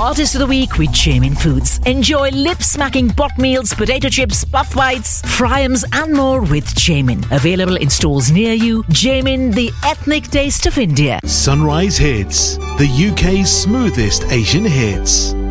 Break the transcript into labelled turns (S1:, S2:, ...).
S1: Artist of the Week with Jamin Foods. Enjoy lip-smacking pot meals, potato chips, puff bites, fryums and more with Jamin. Available in stores near you. Jamin, the ethnic taste of India.
S2: Sunrise Hits, the UK's smoothest Asian hits.